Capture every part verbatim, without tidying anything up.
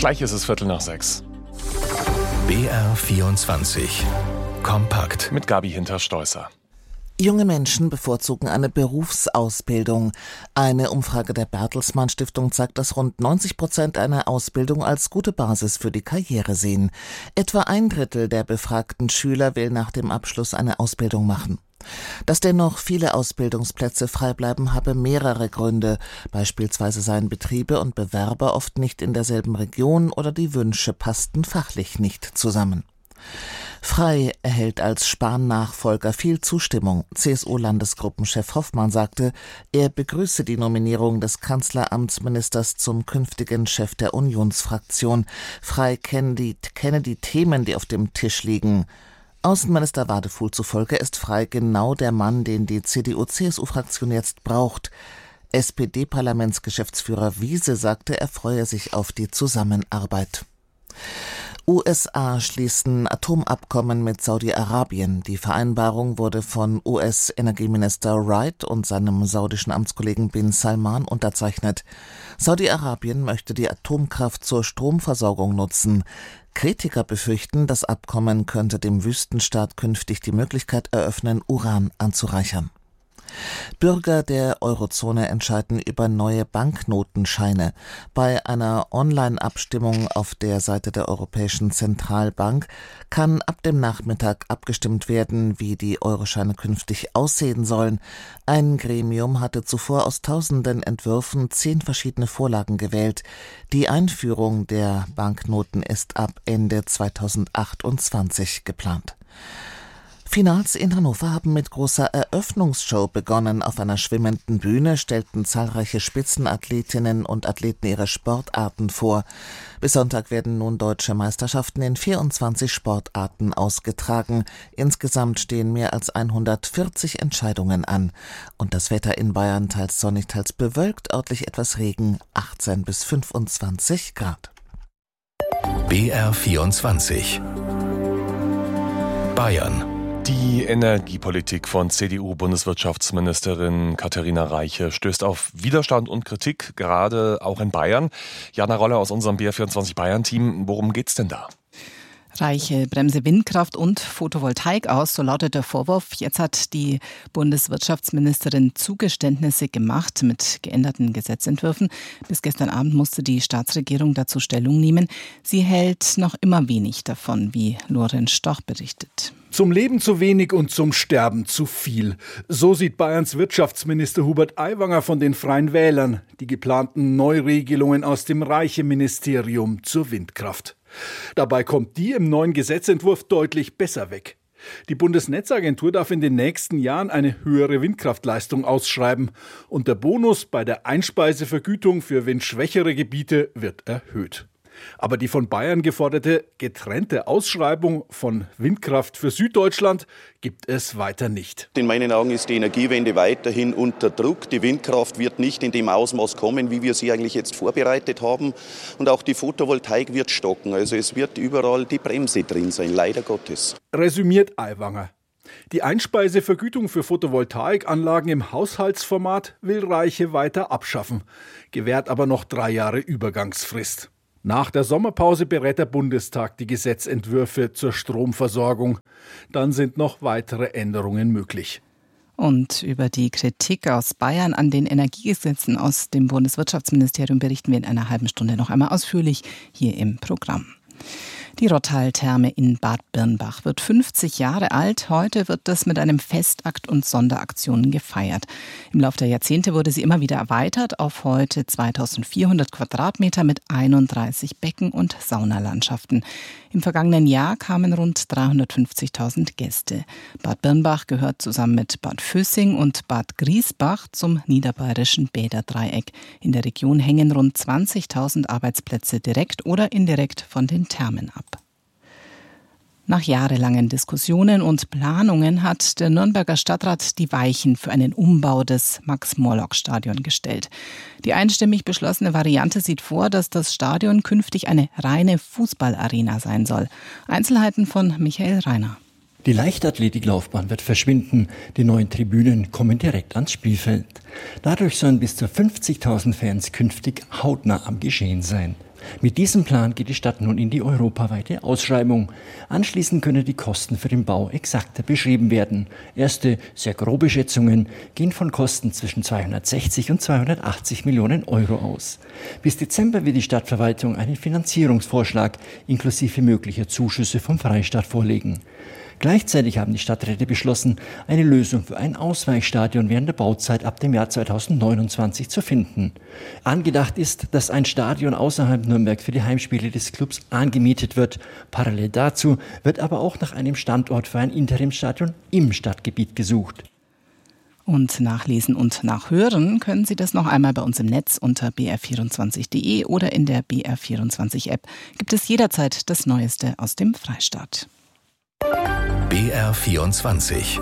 Gleich ist es Viertel nach sechs. B R vierundzwanzig. Kompakt. Mit Gabi Hinter-Steußer. Junge Menschen bevorzugen eine Berufsausbildung. Eine Umfrage der Bertelsmann Stiftung zeigt, dass rund neunzig Prozent eine Ausbildung als gute Basis für die Karriere sehen. Etwa ein Drittel der befragten Schüler will nach dem Abschluss eine Ausbildung machen. Dass dennoch viele Ausbildungsplätze frei bleiben, habe mehrere Gründe. Beispielsweise seien Betriebe und Bewerber oft nicht in derselben Region oder die Wünsche passten fachlich nicht zusammen. Frey erhält als Spahn-Nachfolger viel Zustimmung. C S U-Landesgruppenchef Hoffmann sagte, er begrüße die Nominierung des Kanzleramtsministers zum künftigen Chef der Unionsfraktion. Frey kenne die, kenne die Themen, die auf dem Tisch liegen. Außenminister Wadefuhl zufolge ist Frey genau der Mann, den die C D U-C S U-Fraktion jetzt braucht. S P D-Parlamentsgeschäftsführer Wiese sagte, er freue sich auf die Zusammenarbeit. U S A schließen Atomabkommen mit Saudi-Arabien. Die Vereinbarung wurde von U S-Energieminister Wright und seinem saudischen Amtskollegen Bin Salman unterzeichnet. Saudi-Arabien möchte die Atomkraft zur Stromversorgung nutzen. Kritiker befürchten, das Abkommen könnte dem Wüstenstaat künftig die Möglichkeit eröffnen, Uran anzureichern. Bürger der Eurozone entscheiden über neue Banknotenscheine. Bei einer Online-Abstimmung auf der Seite der Europäischen Zentralbank kann ab dem Nachmittag abgestimmt werden, wie die Euroscheine künftig aussehen sollen. Ein Gremium hatte zuvor aus tausenden Entwürfen zehn verschiedene Vorlagen gewählt. Die Einführung der Banknoten ist ab Ende zweitausendachtundzwanzig geplant. Finals in Hannover haben mit großer Eröffnungsshow begonnen. Auf einer schwimmenden Bühne stellten zahlreiche Spitzenathletinnen und Athleten ihre Sportarten vor. Bis Sonntag werden nun deutsche Meisterschaften in vierundzwanzig Sportarten ausgetragen. Insgesamt stehen mehr als hundertvierzig Entscheidungen an. Und das Wetter in Bayern teils sonnig, teils bewölkt, örtlich etwas Regen, achtzehn bis fünfundzwanzig Grad. B R vierundzwanzig. Bayern. Die Energiepolitik von C D U-Bundeswirtschaftsministerin Katharina Reiche stößt auf Widerstand und Kritik, gerade auch in Bayern. Jana Roller aus unserem B R vierundzwanzig Bayern-Team. Worum geht's denn da? Reiche bremse Windkraft und Photovoltaik aus, so lautet der Vorwurf. Jetzt hat die Bundeswirtschaftsministerin Zugeständnisse gemacht mit geänderten Gesetzentwürfen. Bis gestern Abend musste die Staatsregierung dazu Stellung nehmen. Sie hält noch immer wenig davon, wie Lorenz Storch berichtet. Zum Leben zu wenig und zum Sterben zu viel. So sieht Bayerns Wirtschaftsminister Hubert Aiwanger von den Freien Wählern die geplanten Neuregelungen aus dem Reiche-Ministerium zur Windkraft. Dabei kommt die im neuen Gesetzentwurf deutlich besser weg. Die Bundesnetzagentur darf in den nächsten Jahren eine höhere Windkraftleistung ausschreiben und der Bonus bei der Einspeisevergütung für windschwächere Gebiete wird erhöht. Aber die von Bayern geforderte getrennte Ausschreibung von Windkraft für Süddeutschland gibt es weiter nicht. In meinen Augen ist die Energiewende weiterhin unter Druck. Die Windkraft wird nicht in dem Ausmaß kommen, wie wir sie eigentlich jetzt vorbereitet haben. Und auch die Photovoltaik wird stocken. Also es wird überall die Bremse drin sein, leider Gottes. Resümiert Aiwanger. Die Einspeisevergütung für Photovoltaikanlagen im Haushaltsformat will Reiche weiter abschaffen, gewährt aber noch drei Jahre Übergangsfrist. Nach der Sommerpause berät der Bundestag die Gesetzentwürfe zur Stromversorgung. Dann sind noch weitere Änderungen möglich. Und über die Kritik aus Bayern an den Energiegesetzen aus dem Bundeswirtschaftsministerium berichten wir in einer halben Stunde noch einmal ausführlich hier im Programm. Die Rottal-Therme in Bad Birnbach wird fünfzig Jahre alt. Heute wird das mit einem Festakt und Sonderaktionen gefeiert. Im Laufe der Jahrzehnte wurde sie immer wieder erweitert auf heute zweitausendvierhundert Quadratmeter mit einunddreißig Becken und Saunalandschaften. Im vergangenen Jahr kamen rund dreihundertfünfzigtausend Gäste. Bad Birnbach gehört zusammen mit Bad Vössing und Bad Griesbach zum niederbayerischen Bäderdreieck. In der Region hängen rund zwanzigtausend Arbeitsplätze direkt oder indirekt von den Thermen ab. Nach jahrelangen Diskussionen und Planungen hat der Nürnberger Stadtrat die Weichen für einen Umbau des Max-Morlock-Stadion gestellt. Die einstimmig beschlossene Variante sieht vor, dass das Stadion künftig eine reine Fußballarena sein soll. Einzelheiten von Michael Reiner. Die Leichtathletiklaufbahn wird verschwinden. Die neuen Tribünen kommen direkt ans Spielfeld. Dadurch sollen bis zu fünfzigtausend Fans künftig hautnah am Geschehen sein. Mit diesem Plan geht die Stadt nun in die europaweite Ausschreibung. Anschließend können die Kosten für den Bau exakter beschrieben werden. Erste, sehr grobe Schätzungen gehen von Kosten zwischen zweihundertsechzig und zweihundertachtzig Millionen Euro aus. Bis Dezember wird die Stadtverwaltung einen Finanzierungsvorschlag inklusive möglicher Zuschüsse vom Freistaat vorlegen. Gleichzeitig haben die Stadträte beschlossen, eine Lösung für ein Ausweichstadion während der Bauzeit ab dem Jahr zweitausendneunundzwanzig zu finden. Angedacht ist, dass ein Stadion außerhalb Nürnberg für die Heimspiele des Clubs angemietet wird. Parallel dazu wird aber auch nach einem Standort für ein Interimsstadion im Stadtgebiet gesucht. Und nachlesen und nachhören können Sie das noch einmal bei uns im Netz unter b r vierundzwanzig punkt d e oder in der B R vierundzwanzig App. Gibt es jederzeit das Neueste aus dem Freistaat. B R vierundzwanzig.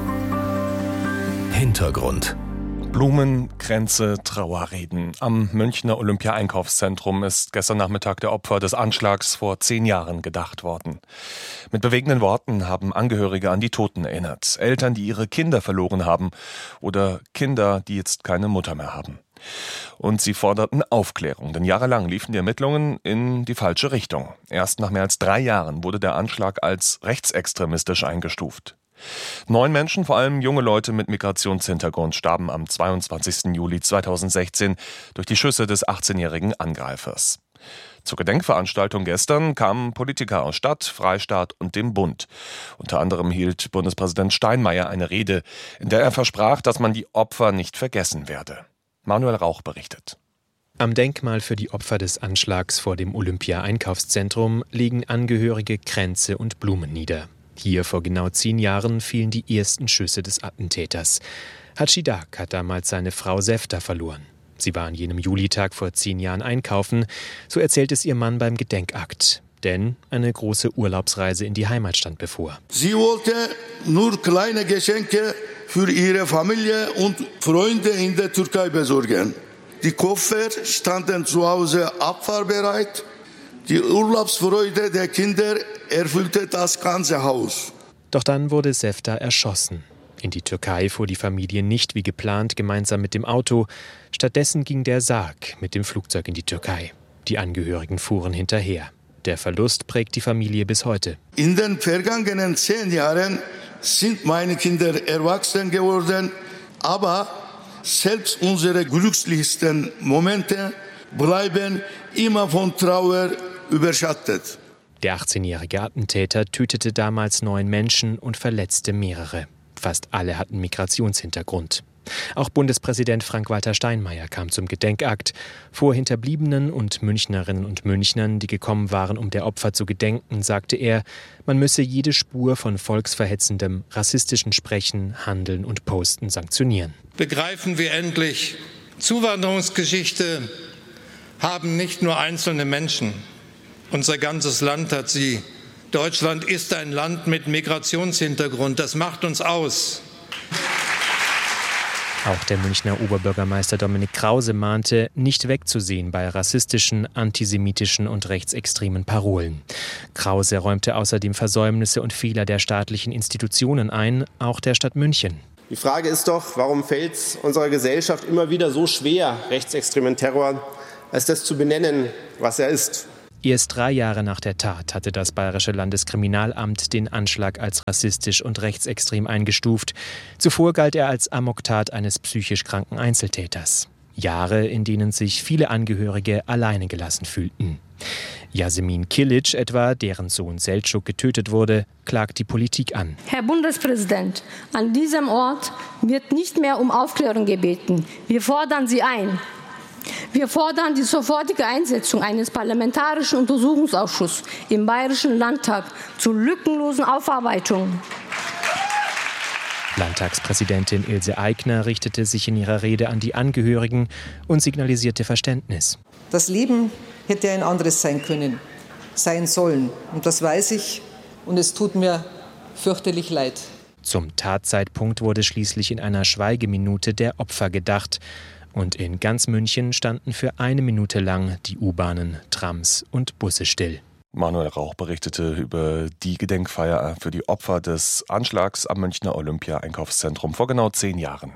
Hintergrund. Blumen, Kränze, Trauerreden. Am Münchner Olympia-Einkaufszentrum ist gestern Nachmittag der Opfer des Anschlags vor zehn Jahren gedacht worden. Mit bewegenden Worten haben Angehörige an die Toten erinnert. Eltern, die ihre Kinder verloren haben oder Kinder, die jetzt keine Mutter mehr haben. Und sie forderten Aufklärung, denn jahrelang liefen die Ermittlungen in die falsche Richtung. Erst nach mehr als drei Jahren wurde der Anschlag als rechtsextremistisch eingestuft. Neun Menschen, vor allem junge Leute mit Migrationshintergrund, starben am zweiundzwanzigsten Juli zweitausendsechzehn durch die Schüsse des achtzehnjährigen Angreifers. Zur Gedenkveranstaltung gestern kamen Politiker aus Stadt, Freistaat und dem Bund. Unter anderem hielt Bundespräsident Steinmeier eine Rede, in der er versprach, dass man die Opfer nicht vergessen werde. Manuel Rauch berichtet. Am Denkmal für die Opfer des Anschlags vor dem Olympia-Einkaufszentrum legen Angehörige Kränze und Blumen nieder. Hier vor genau zehn Jahren fielen die ersten Schüsse des Attentäters. Hatschi Dak hat damals seine Frau Sefta verloren. Sie war an jenem Julitag vor zehn Jahren einkaufen, so erzählt es ihr Mann beim Gedenkakt. Denn eine große Urlaubsreise in die Heimat stand bevor. Sie wollte nur kleine Geschenke für ihre Familie und Freunde in der Türkei besorgen. Die Koffer standen zu Hause abfahrbereit. Die Urlaubsfreude der Kinder erfüllte das ganze Haus. Doch dann wurde Sefta erschossen. In die Türkei fuhr die Familie nicht wie geplant gemeinsam mit dem Auto. Stattdessen ging der Sarg mit dem Flugzeug in die Türkei. Die Angehörigen fuhren hinterher. Der Verlust prägt die Familie bis heute. In den vergangenen zehn Jahren sind meine Kinder erwachsen geworden, aber selbst unsere glücklichsten Momente bleiben immer von Trauer überschattet. Der achtzehnjährige Attentäter tötete damals neun Menschen und verletzte mehrere. Fast alle hatten Migrationshintergrund. Auch Bundespräsident Frank-Walter Steinmeier kam zum Gedenkakt. Vor Hinterbliebenen und Münchnerinnen und Münchnern, die gekommen waren, um der Opfer zu gedenken, sagte er, man müsse jede Spur von volksverhetzendem, rassistischen Sprechen, Handeln und Posten sanktionieren. Begreifen wir endlich, Zuwanderungsgeschichte haben nicht nur einzelne Menschen. Unser ganzes Land hat sie. Deutschland ist ein Land mit Migrationshintergrund. Das macht uns aus. Auch der Münchner Oberbürgermeister Dominik Krause mahnte, nicht wegzusehen bei rassistischen, antisemitischen und rechtsextremen Parolen. Krause räumte außerdem Versäumnisse und Fehler der staatlichen Institutionen ein, auch der Stadt München. Die Frage ist doch, warum fällt es unserer Gesellschaft immer wieder so schwer, rechtsextremen Terror, als das zu benennen, was er ist? Erst drei Jahre nach der Tat hatte das Bayerische Landeskriminalamt den Anschlag als rassistisch und rechtsextrem eingestuft. Zuvor galt er als Amoktat eines psychisch kranken Einzeltäters. Jahre, in denen sich viele Angehörige alleine gelassen fühlten. Yasemin Kilic etwa, deren Sohn Selçuk getötet wurde, klagt die Politik an. Herr Bundespräsident, an diesem Ort wird nicht mehr um Aufklärung gebeten. Wir fordern Sie ein. Wir fordern die sofortige Einsetzung eines parlamentarischen Untersuchungsausschusses im Bayerischen Landtag zur lückenlosen Aufarbeitung. Landtagspräsidentin Ilse Aigner richtete sich in ihrer Rede an die Angehörigen und signalisierte Verständnis. Das Leben hätte ein anderes sein können, sein sollen. Und das weiß ich und es tut mir fürchterlich leid. Zum Tatzeitpunkt wurde schließlich in einer Schweigeminute der Opfer gedacht. Und in ganz München standen für eine Minute lang die U-Bahnen, Trams und Busse still. Manuel Rauch berichtete über die Gedenkfeier für die Opfer des Anschlags am Münchner Olympia-Einkaufszentrum vor genau zehn Jahren.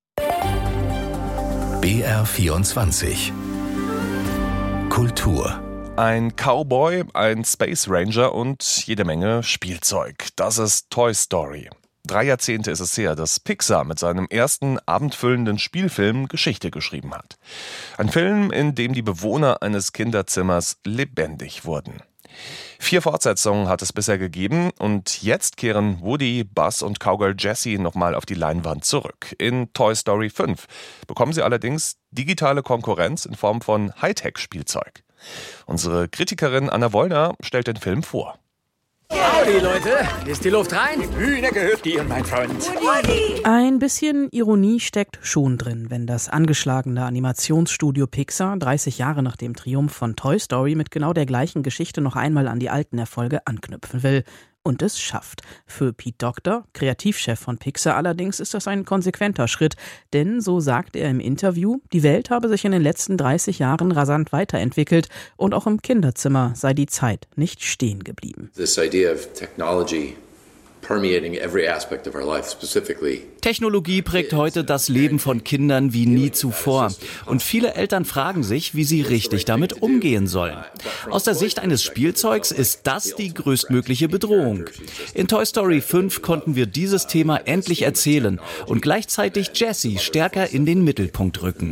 B R vierundzwanzig. Kultur. Ein Cowboy, ein Space Ranger und jede Menge Spielzeug. Das ist Toy Story. Drei Jahrzehnte ist es her, dass Pixar mit seinem ersten abendfüllenden Spielfilm Geschichte geschrieben hat. Ein Film, in dem die Bewohner eines Kinderzimmers lebendig wurden. Vier Fortsetzungen hat es bisher gegeben und jetzt kehren Woody, Buzz und Cowgirl Jessie nochmal auf die Leinwand zurück. In Toy Story fünf bekommen sie allerdings digitale Konkurrenz in Form von Hightech-Spielzeug. Unsere Kritikerin Anna Wollner stellt den Film vor. Howdy, Leute. Ist die Luft rein? Die Bühne gehört dir, mein Freund. Woody. Ein bisschen Ironie steckt schon drin, wenn das angeschlagene Animationsstudio Pixar dreißig Jahre nach dem Triumph von Toy Story mit genau der gleichen Geschichte noch einmal an die alten Erfolge anknüpfen will. Und es schafft. Für Pete Docter, Kreativchef von Pixar allerdings, ist das ein konsequenter Schritt. Denn, so sagt er im Interview, die Welt habe sich in den letzten dreißig Jahren rasant weiterentwickelt und auch im Kinderzimmer sei die Zeit nicht stehen geblieben. This idea of technology permeating every aspect of our life, specifically. Technologie prägt heute das Leben von Kindern wie nie zuvor. Und viele Eltern fragen sich, wie sie richtig damit umgehen sollen. Aus der Sicht eines Spielzeugs ist das die größtmögliche Bedrohung. In Toy Story fünf konnten wir dieses Thema endlich erzählen und gleichzeitig Jessie stärker in den Mittelpunkt rücken.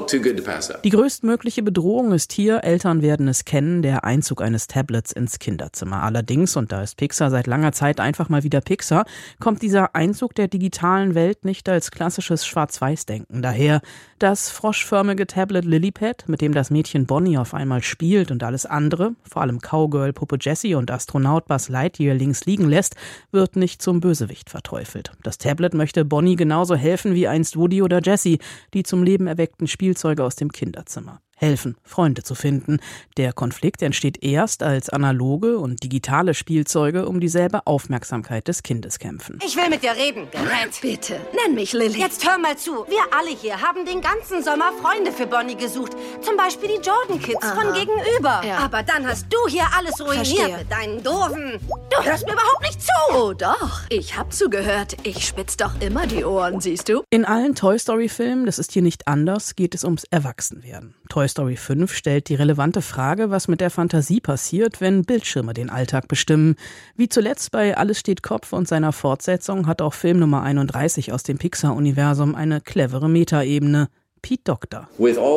Die größtmögliche Bedrohung ist hier, Eltern werden es kennen, der Einzug eines Tablets ins Kinderzimmer. Allerdings, und da ist Pixar seit langer Zeit einfach mal wieder Pixar, kommt dieser Einzug der digitalen Welt nicht als klassisches Schwarz-Weiß-Denken daher. Das froschförmige Tablet Lilypad, mit dem das Mädchen Bonnie auf einmal spielt und alles andere, vor allem Cowgirl, Puppe Jessie und Astronaut Buzz Lightyear links liegen lässt, wird nicht zum Bösewicht verteufelt. Das Tablet möchte Bonnie genauso helfen wie einst Woody oder Jessie, die zum Leben erweckten Spielzeuge aus dem Kinderzimmer. Helfen, Freunde zu finden. Der Konflikt entsteht erst, als analoge und digitale Spielzeuge um dieselbe Aufmerksamkeit des Kindes kämpfen. Ich will mit dir reden, Gerät. Bitte, nenn mich Lilly. Jetzt hör mal zu. Wir alle hier haben den ganzen Sommer Freunde für Bonnie gesucht. Zum Beispiel die Jordan Kids Aha. von gegenüber. Ja. Aber dann hast du hier alles ruiniert Verstehe. mit deinen doofen... Du hörst mir überhaupt nicht zu. Oh doch, ich hab zugehört. Ich spitz doch immer die Ohren, siehst du? In allen Toy Story Filmen, das ist hier nicht anders, geht es ums Erwachsenwerden. Toy Story fünf stellt die relevante Frage, was mit der Fantasie passiert, wenn Bildschirme den Alltag bestimmen. Wie zuletzt bei Alles steht Kopf und seiner Fortsetzung hat auch Film Nummer einunddreißig aus dem Pixar-Universum eine clevere Metaebene. Pete Docter.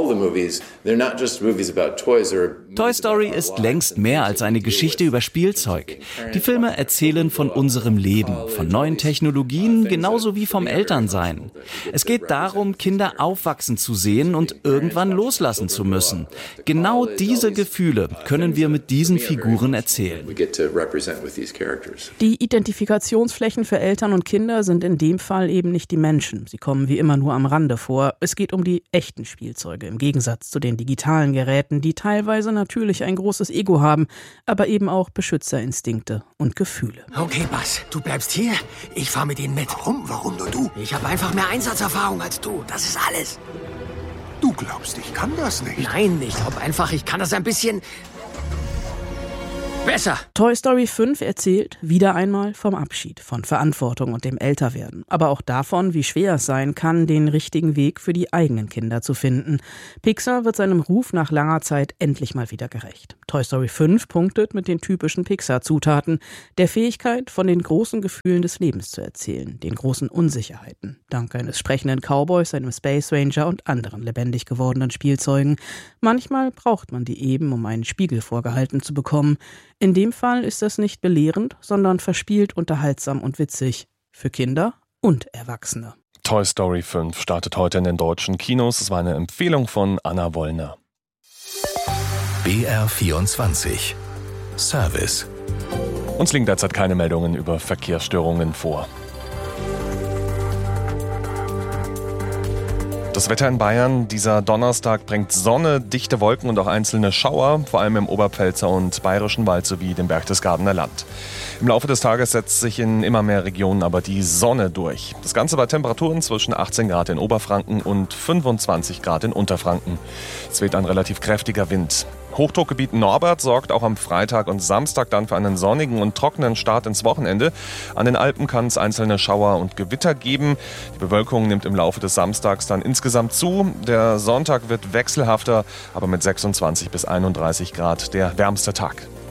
Toy Story ist längst mehr als eine Geschichte über Spielzeug. Die Filme erzählen von unserem Leben, von neuen Technologien, genauso wie vom Elternsein. Es geht darum, Kinder aufwachsen zu sehen und irgendwann loslassen zu müssen. Genau diese Gefühle können wir mit diesen Figuren erzählen. Die Identifikationsflächen für Eltern und Kinder sind in dem Fall eben nicht die Menschen. Sie kommen wie immer nur am Rande vor. Es geht um die die echten Spielzeuge, im Gegensatz zu den digitalen Geräten, die teilweise natürlich ein großes Ego haben, aber eben auch Beschützerinstinkte und Gefühle. Okay, Buzz, du bleibst hier, ich fahr mit ihnen mit. Warum? Warum nur du? Ich habe einfach mehr Einsatzerfahrung als du, das ist alles. Du glaubst, ich kann das nicht? Nein, ich glaube einfach, ich kann das ein bisschen... besser. Toy Story fünf erzählt wieder einmal vom Abschied, von Verantwortung und dem Älterwerden. Aber auch davon, wie schwer es sein kann, den richtigen Weg für die eigenen Kinder zu finden. Pixar wird seinem Ruf nach langer Zeit endlich mal wieder gerecht. Toy Story fünf punktet mit den typischen Pixar-Zutaten, der Fähigkeit, von den großen Gefühlen des Lebens zu erzählen, den großen Unsicherheiten. Dank eines sprechenden Cowboys, einem Space Ranger und anderen lebendig gewordenen Spielzeugen. Manchmal braucht man die eben, um einen Spiegel vorgehalten zu bekommen. In dem Fall ist das nicht belehrend, sondern verspielt, unterhaltsam und witzig. Für Kinder und Erwachsene. Toy Story fünf startet heute in den deutschen Kinos. Es war eine Empfehlung von Anna Wollner. B R vierundzwanzig Service. Uns liegen derzeit keine Meldungen über Verkehrsstörungen vor. Das Wetter in Bayern dieser Donnerstag bringt Sonne, dichte Wolken und auch einzelne Schauer, vor allem im Oberpfälzer und Bayerischen Wald sowie dem Berchtesgadener Land. Im Laufe des Tages setzt sich in immer mehr Regionen aber die Sonne durch. Das Ganze bei Temperaturen zwischen achtzehn Grad in Oberfranken und fünfundzwanzig Grad in Unterfranken. Es weht ein relativ kräftiger Wind. Hochdruckgebiet Norbert sorgt auch am Freitag und Samstag dann für einen sonnigen und trockenen Start ins Wochenende. An den Alpen kann es einzelne Schauer und Gewitter geben. Die Bewölkung nimmt im Laufe des Samstags dann insgesamt zu. Der Sonntag wird wechselhafter, aber mit sechsundzwanzig bis einunddreißig Grad der wärmste Tag.